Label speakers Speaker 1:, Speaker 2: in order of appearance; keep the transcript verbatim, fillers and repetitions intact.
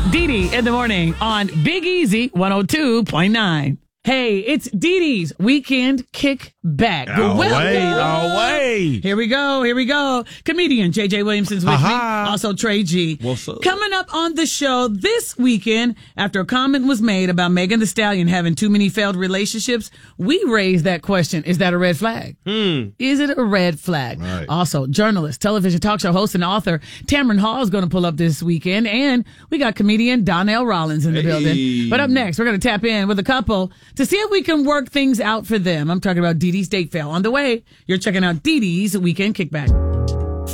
Speaker 1: Dee Dee in the morning on Big Easy one oh two point nine. Hey, it's Dee Dee's Weekend Kickback.
Speaker 2: Oh, wait, oh, wait.
Speaker 1: Here we go, here we go. Comedian J J Williamson's with
Speaker 2: Aha.
Speaker 1: me. Also, Trey G.
Speaker 2: What's up?
Speaker 1: Coming up on the show this weekend, after a comment was made about Megan Thee Stallion having too many failed relationships, we raised that question. Is that a red flag?
Speaker 2: Hmm.
Speaker 1: Is it a red flag?
Speaker 2: Right.
Speaker 1: Also, journalist, television talk show host, and author Tamron Hall is going to pull up this weekend. And we got comedian Donnell Rollins in the
Speaker 2: Hey.
Speaker 1: building. But up next, we're going to tap in with a couple to see if we can work things out for them. I'm talking about Dee Dee's date fail. On the way, you're checking out Dee Dee's Weekend Kickback.